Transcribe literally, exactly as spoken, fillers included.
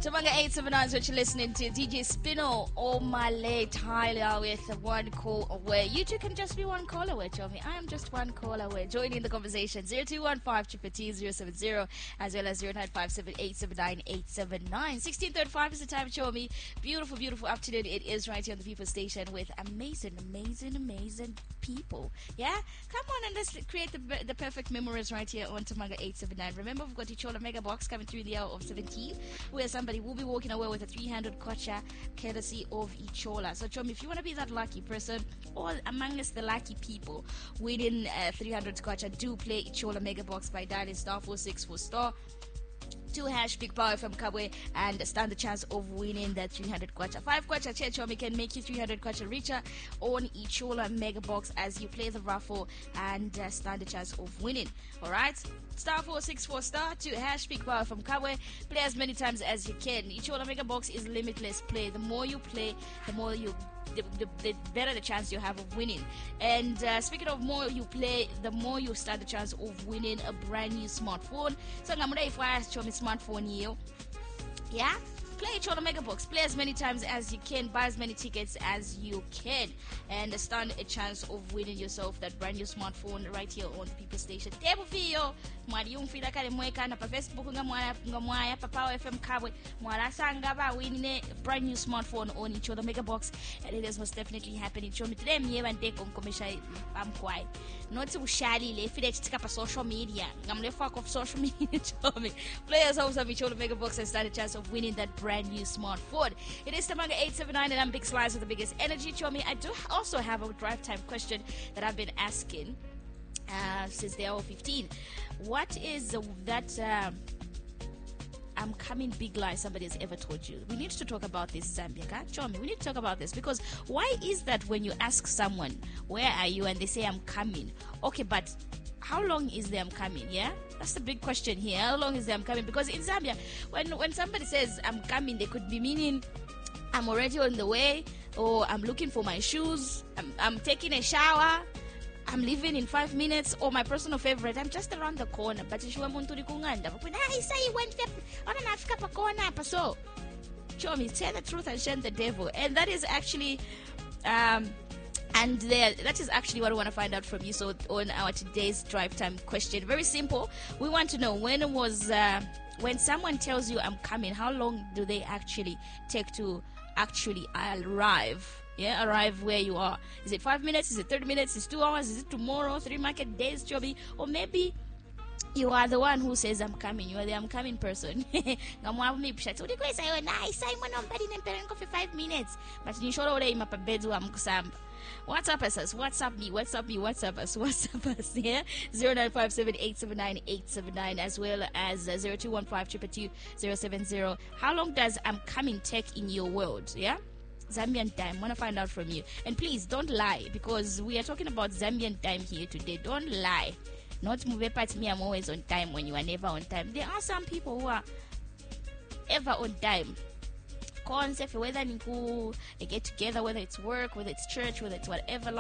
Tamanga eight seven nine is what you're listening to. D J Spino, Omale Tyler with one call away. You two can just be one call away, Chomi. I am just one call away. Joining the conversation zero two one five two two zero seven zero as well as zero nine five seven eight seven nine eight seven nine. sixteen thirty-five is the time, Chomi. Beautiful, beautiful afternoon. It is right here on the People Station with amazing, amazing, amazing people. Yeah? Come on and let's create the, the perfect memories right here on Tamanga eight seven nine. Remember, we've got Ichola Mega Box coming through the hour of seventeen, where somebody will be walking away with a three hundred kwacha courtesy of Ichola. So, Chom, if you want to be that lucky person or amongst the lucky people winning uh, three hundred kwacha, do play Ichola Mega Box by dialing star four six four star two hash Big Power from Kabwe and stand the chance of winning that three hundred kwacha. Five kwacha Chechomi can make you three hundred kwacha richer on Ichola Mega Box as you play the raffle and uh, stand the chance of winning. Alright? Star four six four star two hash Big Power from Kabwe. Play as many times as you can. Ichola Mega Box is limitless play. The more you play, the more you The, the, the better the chance you have of winning. And uh, speaking of more you play, the more you stand the chance of winning a brand new smartphone. So I'm gonna if I show me smartphone you. Yeah? Play Ichola Mega Box. Play as many times as you can. Buy as many tickets as you can. And stand a chance of winning yourself that brand new smartphone right here on the People Station. Table Fio. Mwari yung fila kale mweka na pa Facebook nga mwaya nga mwaya pa Power F M Kabwe. Mwara sanga ba winning a brand new smartphone on Ichola Mega Box. And it is most definitely happening. Show me today mye bante kumkomesha amkwai. Not to shali le file chitika pa social media. Ngamle fuck off social media. Show me. Play yourselves of Ichola Mega Box and stand a chance of winning that brand new smartphone. It is Tamanga eight seven nine and I'm Big Slice with the biggest energy. Chomi, I do also have a drive time question that I've been asking uh, since the hour fifteen. What is uh, that um, I'm coming big lie somebody has ever told you? We need to talk about this, Zambia. Chomi, we need to talk about this because why is that when you ask someone, where are you? And they say, I'm coming. Okay, but how long is the I'm coming? Yeah, that's the big question here. How long is the I'm coming? Because in Zambia, when when somebody says I'm coming, they could be meaning I'm already on the way, or I'm looking for my shoes, I'm, I'm taking a shower, I'm leaving in five minutes, or my personal favorite, I'm just around the corner. But if you want to kunganda, I say you went on an Africa pa corner, so Chomi, tell the truth and shame the devil, and that is actually um. And there, that is actually what I want to find out from you. So on our today's drive time question, very simple. We want to know when was uh, when someone tells you I'm coming, how long do they actually take to actually arrive? Yeah, arrive where you are. Is it five minutes? Is it thirty minutes? Is it two hours? Is it tomorrow? Three market days, Chobi? Or maybe you are the one who says I'm coming. You are the I'm coming person. Five minutes. But you should WhatsApp us, WhatsApp me, WhatsApp me, WhatsApp us, WhatsApp us, yeah? zero nine five seven eight seven nine eight seven nine as well as uh, zero two one five two two two zero seven zero. How long does I'm coming take in your world, yeah? Zambian time, want to find out from you. And please, don't lie, because we are talking about Zambian time here today. Don't lie. Not move part me, I'm always on time when you are never on time. There are some people who are ever on time. Concept, whether you get together, whether it's work, whether it's church, whether it's whatever.